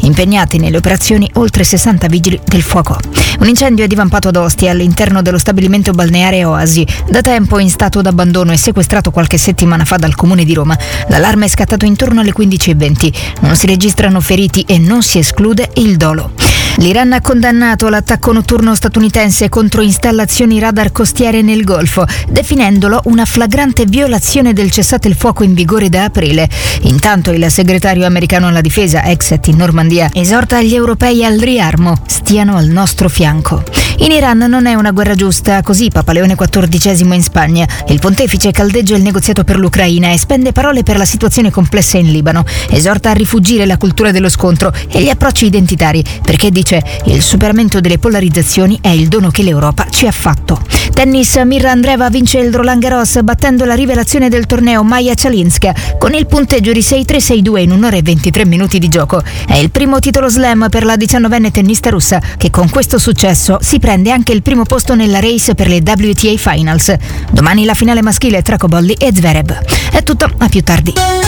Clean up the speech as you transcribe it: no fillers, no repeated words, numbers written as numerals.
Impegnati nelle operazioni oltre 60 vigili del fuoco. Un incendio è divampato ad Ostia all'interno dello stabilimento balneare Oasi, da tempo in stato d'abbandono e sequestrato qualche settimana fa dal Comune di Roma. L'allarme è scattato intorno alle 15:20. Non si registrano feriti e non si esclude il dolo. L'Iran ha condannato l'attacco notturno statunitense contro installazioni radar costiere nel Golfo, definendolo una flagrante violazione del cessate il fuoco in vigore da aprile. Intanto il segretario americano alla difesa, Exet in Normandia, esorta gli europei al riarmo, stiano al nostro fianco. In Iran non è una guerra giusta, così Papa Leone XIV in Spagna. Il pontefice caldeggia il negoziato per l'Ucraina e spende parole per la situazione complessa in Libano. Esorta a rifugire la cultura dello scontro e gli approcci identitari, perché dice il superamento delle polarizzazioni è il dono che l'Europa ci ha fatto. Tennis, Mirra Andreeva vince il Roland Garros battendo la rivelazione del torneo Maja Chalinska con il punteggio di 6-3, 6-2 in 1 ora e 23 minuti di gioco. È il primo titolo slam per la 19enne tennista russa, che con questo successo si prende anche il primo posto nella race per le WTA Finals. Domani la finale maschile tra Cobolli e Zverev. È tutto, a più tardi.